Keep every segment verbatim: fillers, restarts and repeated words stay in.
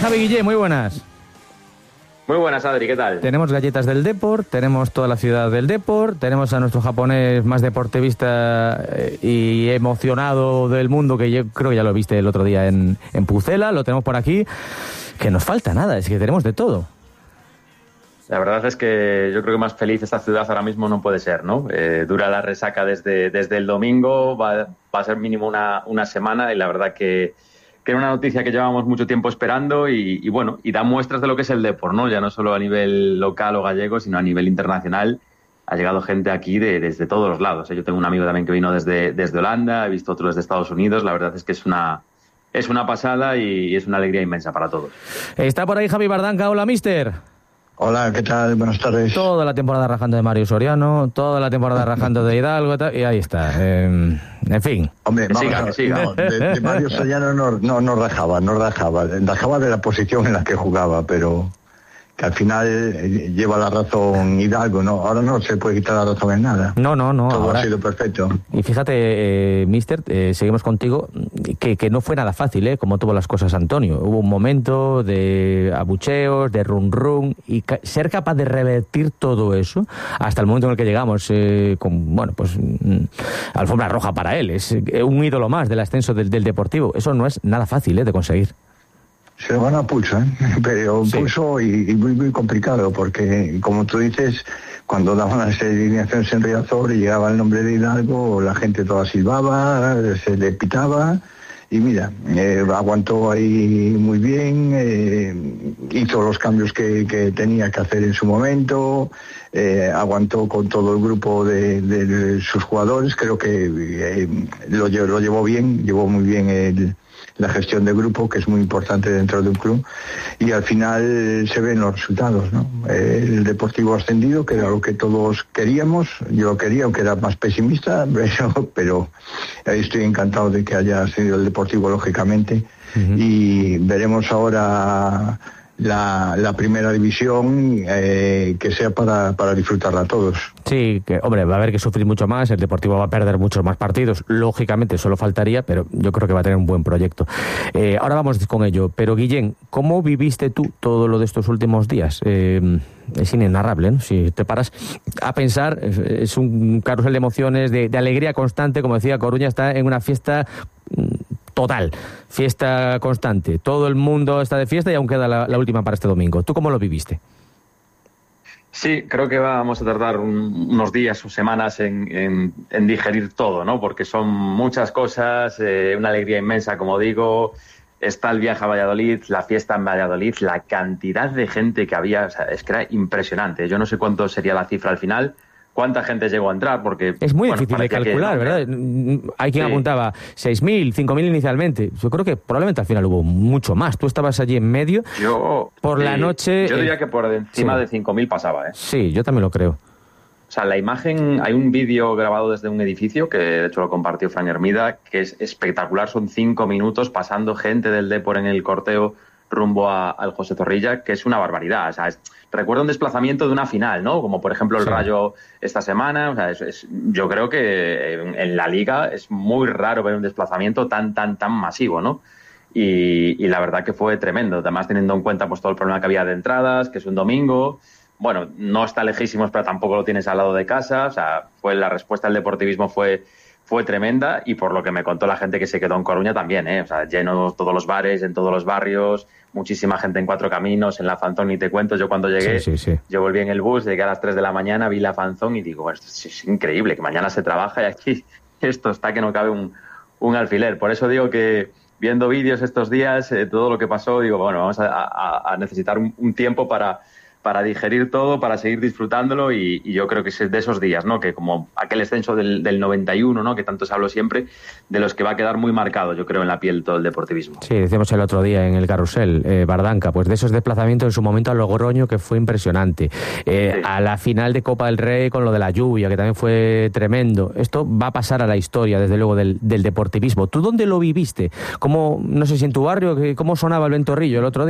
Javi Guillén? Muy buenas. Muy buenas, Adri, ¿qué tal? Tenemos galletas del Depor, tenemos toda la ciudad del Depor, tenemos a nuestro japonés más deportivista y emocionado del mundo, que yo creo que ya lo viste el otro día en, en Pucela, lo tenemos por aquí, que nos falta nada, es que tenemos de todo. La verdad es que yo creo que más feliz esta ciudad ahora mismo no puede ser, ¿no? Eh, dura la resaca desde, desde el domingo, va, va a ser mínimo una, una semana y la verdad que... que era una noticia que llevábamos mucho tiempo esperando y, y bueno, y da muestras de lo que es el Depor, ¿no? Ya no solo a nivel local o gallego, sino a nivel internacional. Ha llegado gente aquí de, desde todos los lados. Yo tengo un amigo también que vino desde, desde Holanda, he visto otros desde Estados Unidos. La verdad es que es una, es una pasada y es una alegría inmensa para todos. Está por ahí Javi Bardanca. Hola, mister. Hola, ¿qué tal? Buenas tardes. Toda la temporada rajando de Mario Soriano, toda la temporada rajando de Hidalgo, y ahí está. Eh, en fin. Hombre, que vamos siga, a, que siga. No, de, de Mario Soriano no, no, no rajaba, no rajaba. Rajaba de la posición en la que jugaba, pero que al final eh, lleva la razón Hidalgo, ¿no? Ahora no se puede quitar la razón en nada. No, no, no. Todo ahora... ha sido perfecto. Y fíjate, eh, mister, eh, seguimos contigo, que, que no fue nada fácil, ¿eh? Como tuvo las cosas Antonio. Hubo un momento de abucheos, de run run, y ca- ser capaz de revertir todo eso hasta el momento en el que llegamos, eh, con, bueno, pues, mm, alfombra roja para él. Es eh, un ídolo más del ascenso del, del Deportivo. Eso no es nada fácil, ¿eh? De conseguir. Se lo van a pulso, ¿eh? Pero Sí. pulso y, y muy, muy complicado, porque, como tú dices, cuando daban las alineaciones en Riazor y llegaba el nombre de Hidalgo, la gente toda silbaba, se le pitaba, y mira, eh, aguantó ahí muy bien, eh, hizo los cambios que, que tenía que hacer en su momento, eh, aguantó con todo el grupo de, de, de sus jugadores, creo que eh, lo, lle- lo llevó bien, llevó muy bien el... la gestión de grupo, que es muy importante dentro de un club, y al final se ven los resultados, ¿no? El Deportivo ascendido, que era lo que todos queríamos, yo lo quería, aunque era más pesimista, pero, pero estoy encantado de que haya ascendido el Deportivo, lógicamente, uh-huh. Y veremos ahora la, la primera división, eh, que sea para, para disfrutarla todos. Sí, que hombre, va a haber que sufrir mucho más, el Deportivo va a perder muchos más partidos, lógicamente solo faltaría, pero yo creo que va a tener un buen proyecto. Eh, ahora vamos con ello, pero Guillén, ¿cómo viviste tú todo lo de estos últimos días? Eh, es inenarrable, ¿no? Si te paras a pensar, es un carrusel de emociones, de, de alegría constante, como decía, Coruña está en una fiesta total, fiesta constante, todo el mundo está de fiesta y aún queda la, la última para este domingo. ¿Tú cómo lo viviste? Sí, creo que vamos a tardar un, unos días o semanas en, en, en digerir todo, ¿no? Porque son muchas cosas, eh, una alegría inmensa, como digo. Está el viaje a Valladolid, la fiesta en Valladolid, la cantidad de gente que había, o sea, es que era impresionante. Yo no sé cuánto sería la cifra al final, cuánta gente llegó a entrar, porque... Es muy bueno, difícil de calcular, que, ¿verdad? Hay quien sí. apuntaba seis mil, cinco mil inicialmente. Yo creo que probablemente al final hubo mucho más. Tú estabas allí en medio. Yo... Por sí, la noche... Yo diría eh, que por encima sí. de cinco mil pasaba, ¿eh? Sí, yo también lo creo. O sea, la imagen, hay un vídeo grabado desde un edificio, que de hecho lo compartió Fran Hermida, que es espectacular, son cinco minutos pasando gente del Depor en el corteo rumbo a, al José Zorrilla, que es una barbaridad. O sea, es, recuerda un desplazamiento de una final, ¿no? Como por ejemplo el sí. Rayo esta semana. O sea, es, es, yo creo que en, en la Liga es muy raro ver un desplazamiento tan, tan, tan masivo, ¿no? Y, y la verdad que fue tremendo. Además, teniendo en cuenta pues todo el problema que había de entradas, que es un domingo. Bueno, no está lejísimos, pero tampoco lo tienes al lado de casa. O sea, fue la respuesta del deportivismo fue, fue tremenda, y por lo que me contó la gente que se quedó en Coruña también, ¿eh? O sea, llenos todos los bares, en todos los barrios, muchísima gente en Cuatro Caminos, en la Fanzón, ni te cuento. Yo cuando llegué, sí, sí, sí. yo volví en el bus, llegué a las tres de la mañana, vi la Fanzón y digo, esto es, es increíble, que mañana se trabaja y aquí esto está que no cabe un, un alfiler. Por eso digo que viendo vídeos estos días, eh, todo lo que pasó, digo, bueno, vamos a, a, a necesitar un, un tiempo para... para digerir todo, para seguir disfrutándolo, y, y yo creo que es de esos días, ¿no? Que como aquel descenso del, del noventa y uno, ¿no? Que tanto se habló siempre, de los que va a quedar muy marcado, yo creo, en la piel todo el deportivismo. Sí, decíamos el otro día en el carrusel, eh, Bardanca, pues de esos desplazamientos en su momento a Logroño, que fue impresionante, eh, sí. a la final de Copa del Rey con lo de la lluvia, que también fue tremendo. Esto va a pasar a la historia, desde luego, del, del deportivismo. ¿Tú dónde lo viviste? ¿Cómo, no sé si en tu barrio, cómo sonaba el Ventorrillo el otro día?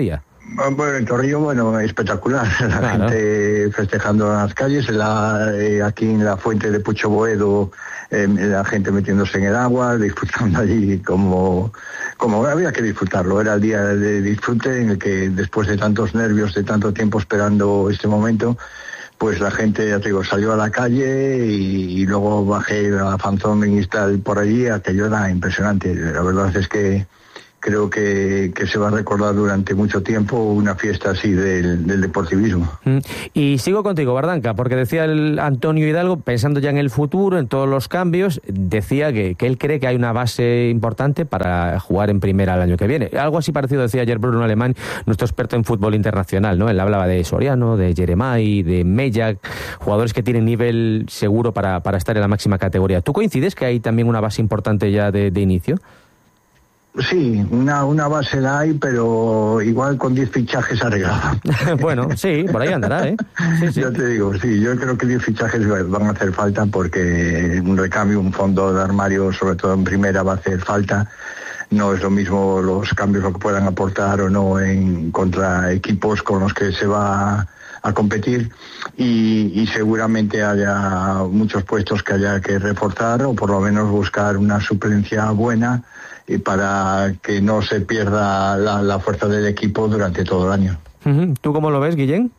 Bueno, en Torrillo, bueno, espectacular. La claro. gente festejando en las calles, en la, eh, aquí en la fuente de Pucho Boedo, eh, la gente metiéndose en el agua, disfrutando allí como, como había que disfrutarlo. Era el día de disfrute en el que después de tantos nervios, de tanto tiempo esperando este momento, pues la gente, ya te digo, salió a la calle y, y luego bajé a Fanzón en Istal por allí, aquello era impresionante. La verdad es que creo que, que se va a recordar durante mucho tiempo una fiesta así del, del deportivismo. Mm. Y sigo contigo, Bardanca, porque decía el Antonio Hidalgo, pensando ya en el futuro, en todos los cambios, decía que, que él cree que hay una base importante para jugar en primera el año que viene. Algo así parecido decía ayer Bruno Alemán, nuestro experto en fútbol internacional, ¿no? Él hablaba de Soriano, de Jeremai, de Mellac, jugadores que tienen nivel seguro para, para estar en la máxima categoría. ¿Tú coincides que hay también una base importante ya de, de inicio? Sí, una, una base la hay, pero igual con diez fichajes arreglada. Bueno, sí, por ahí andará, ¿eh? Sí, sí. Yo te digo, sí, yo creo que diez fichajes van a hacer falta porque un recambio, un fondo de armario, sobre todo en primera, va a hacer falta. No es lo mismo los cambios lo que puedan aportar o no en contra equipos con los que se va a competir y, y seguramente haya muchos puestos que haya que reforzar o por lo menos buscar una suplencia buena y para que no se pierda la, la fuerza del equipo durante todo el año. ¿Tú cómo lo ves, Guillén?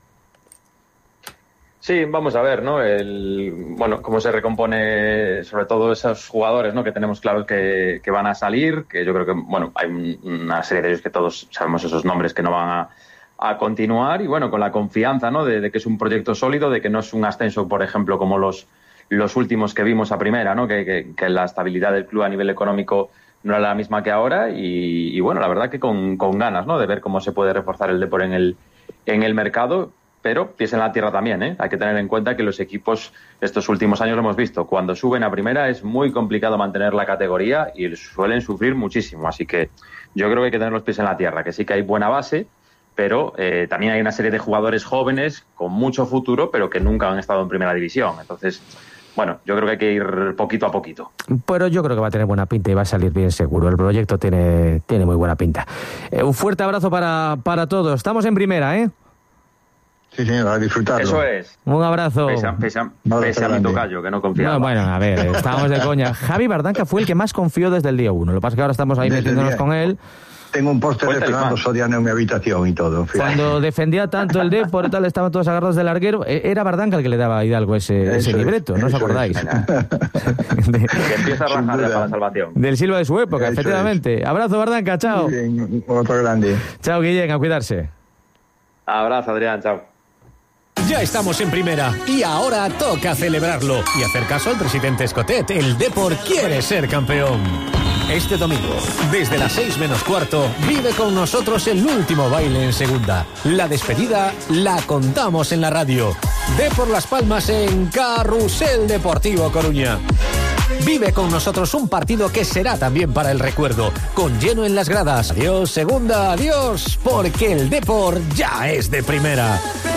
Sí, vamos a ver, ¿no? El, bueno, cómo se recompone sobre todo esos jugadores, ¿no? Que tenemos claro que, que van a salir, que yo creo que, bueno, hay un, una serie de ellos que todos sabemos esos nombres que no van a, a continuar y, bueno, con la confianza, ¿no? De, de que es un proyecto sólido, de que no es un ascenso, por ejemplo, como los, los últimos que vimos a primera, ¿no? Que, que, que la estabilidad del club a nivel económico no era la misma que ahora y, y bueno, la verdad que con, con ganas, ¿no? De ver cómo se puede reforzar el Depor en el, en el mercado, pero pies en la tierra también, ¿eh? Hay que tener en cuenta que los equipos estos últimos años lo hemos visto, cuando suben a primera es muy complicado mantener la categoría y suelen sufrir muchísimo, así que yo creo que hay que tener los pies en la tierra, que sí que hay buena base, pero eh, también hay una serie de jugadores jóvenes con mucho futuro, pero que nunca han estado en primera división, entonces... Bueno, yo creo que hay que ir poquito a poquito. Pero yo creo que va a tener buena pinta y va a salir bien seguro. El proyecto tiene, tiene muy buena pinta. Eh, un fuerte abrazo para, para todos. Estamos en primera, ¿eh? Sí, señor, a disfrutarlo. Eso es. Un abrazo. Pese a, pese a, pese a mi tocayo, que no confiaba. No, bueno, a ver, estábamos de coña. Javi Bardanca fue el que más confió desde el día uno. Lo que pasa es que ahora estamos ahí Desde metiéndonos con él. Tengo un póster de Fernando Soriano en mi habitación y todo. Fíjate. Cuando defendía tanto el Depor y tal, estaban todos agarrados del larguero. Era Bardanca el que le daba a Hidalgo ese, ese libreto, ¿no os acordáis? de, que empieza a rajar ya para la salvación. Del Silva de su época, eso efectivamente. Es. Abrazo, Bardanca, chao. Muy bien, otro grande. Chao, Guillén, a cuidarse. Abrazo, Adrián, chao. Ya estamos en primera y ahora toca celebrarlo y hacer caso al presidente Escotet. El Depor quiere ser campeón. Este domingo, desde las seis menos cuarto, vive con nosotros el último baile en segunda. La despedida la contamos en la radio. Depor Las Palmas en Carrusel Deportivo Coruña. Vive con nosotros un partido que será también para el recuerdo, con lleno en las gradas. Adiós, segunda, adiós, porque el Depor ya es de primera.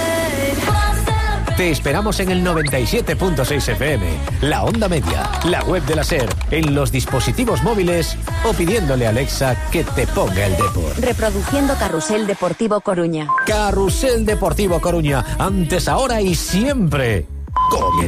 Te esperamos en el noventa y siete punto seis F M, la onda media, la web de la SER, en los dispositivos móviles o pidiéndole a Alexa que te ponga el Depor. Reproduciendo Carrusel Deportivo Coruña. Carrusel Deportivo Coruña, antes, ahora y siempre. Con el